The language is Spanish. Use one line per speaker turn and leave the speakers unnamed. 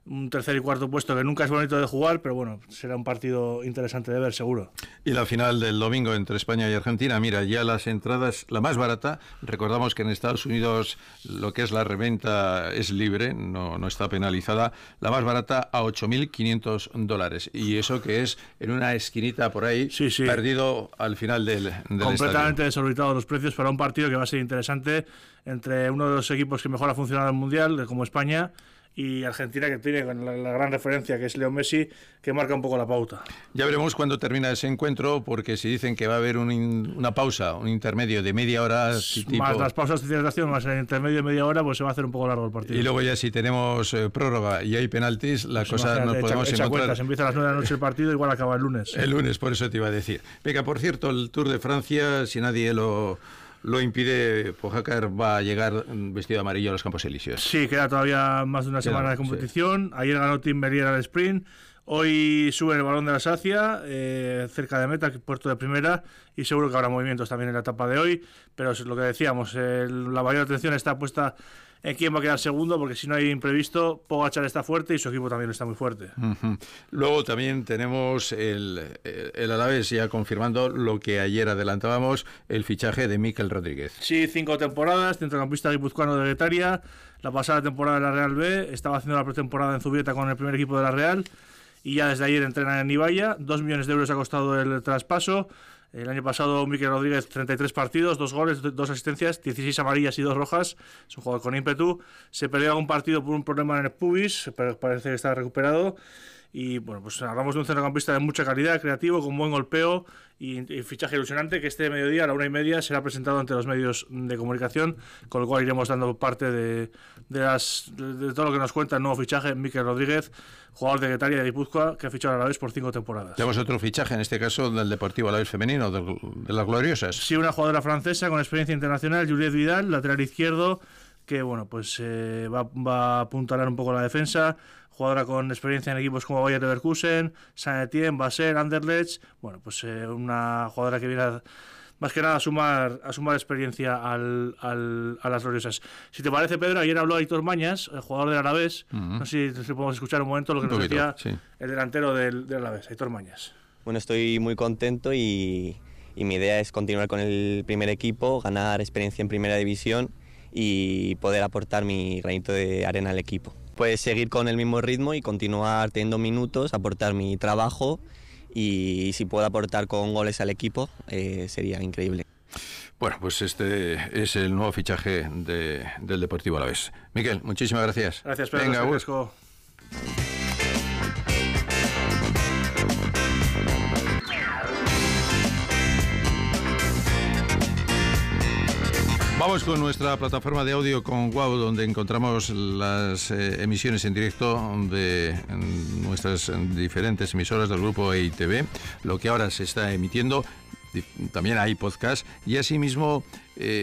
un tercer y cuarto puesto que nunca es bonito de jugar, pero bueno, será un partido interesante de ver, seguro.
Y la final del domingo entre España y Argentina, mira, ya las entradas, la más barata, recordamos que en Estados Unidos lo que es la reventa es libre, no está penalizada, la más barata a $8.500, y eso que es en una esquinita por ahí,
sí.
perdido al final del
completamente
estadio.
Desorbitados los precios para un partido que va a ser interesante entre uno de los equipos que mejor ha funcionado en el Mundial, como España, y Argentina, que tiene la gran referencia, que es Leo Messi, que marca un poco la pauta.
Ya veremos cuándo termina ese encuentro, porque si dicen que va a haber una pausa, un intermedio de media hora...
Más las pausas de hidratación, más el intermedio de media hora, pues se va a hacer un poco largo el partido.
Y luego ya si tenemos prórroga y hay penaltis, la
pues
cosa nos podemos encontrar...
Cuentas, empieza a las 9 de la noche el partido, igual acaba el lunes.
El lunes, por eso te iba a decir. Venga, por cierto, el Tour de Francia, si nadie lo impide, Pogačar va a llegar vestido de amarillo a los Campos Elíseos.
Sí, queda todavía más de una semana de competición. Sí. Ayer ganó Tim Merlier al sprint. Hoy sube el Balón de la Sacia, cerca de meta, puerto de primera, y seguro que habrá movimientos también en la etapa de hoy. Pero es lo que decíamos, la mayor atención está puesta en quién va a quedar segundo, porque si no hay imprevisto, Pogačar está fuerte y su equipo también está muy fuerte.
Uh-huh. Luego también tenemos el Alavés ya confirmando lo que ayer adelantábamos, el fichaje de Mikel Rodríguez.
Sí, 5 temporadas, centrocampista guipuzcoano de Getaria. La pasada temporada de la Real B, estaba haciendo la pretemporada en Zubieta con el primer equipo de la Real, y ya desde ayer entrena en Ibaya. 2 millones de euros ha costado el traspaso. El año pasado Mikel Rodríguez 33 partidos, 2 goles, 2 asistencias, 16 amarillas y 2 rojas. Es un jugador con ímpetu. Se perdió algún partido por un problema en el pubis, pero parece que está recuperado. Y bueno, pues hablamos de un centrocampista de mucha calidad, creativo, con buen golpeo y fichaje ilusionante, que este mediodía a la 1:30 será presentado ante los medios de comunicación, con lo cual iremos dando parte de todo lo que nos cuenta el nuevo fichaje, Mikel Rodríguez, jugador de Getaria de Guipúzcoa, que ha fichado a Alavés por 5 temporadas.
Tenemos otro fichaje, en este caso del Deportivo Alavés femenino, de las gloriosas.
Sí, una jugadora francesa con experiencia internacional, Juliette Vidal, lateral izquierdo, que bueno, pues va a apuntalar un poco la defensa. Jugadora con experiencia en equipos como Bayer Leverkusen, Saint-Étienne, Basel, Anderlecht. Bueno, pues una jugadora que viene más que nada a sumar experiencia a las gloriosas. Si te parece, Pedro, ayer habló Aitor Mañas, el jugador del Alavés. Uh-huh. No sé si podemos escuchar un momento lo que nos decía el delantero del Alavés, Aitor Mañas.
Bueno, estoy muy contento y mi idea es continuar con el primer equipo, ganar experiencia en primera división y poder aportar mi granito de arena al equipo. Pues seguir con el mismo ritmo y continuar teniendo minutos, aportar mi trabajo, y si puedo aportar con goles al equipo, sería increíble.
Bueno, pues este es el nuevo fichaje del Deportivo Alavés. Miquel, muchísimas gracias.
Gracias, Pedro.
Venga, vamos con nuestra plataforma de audio con Wow, donde encontramos las emisiones en directo de nuestras diferentes emisoras del grupo EITV, lo que ahora se está emitiendo. También hay podcast y asimismo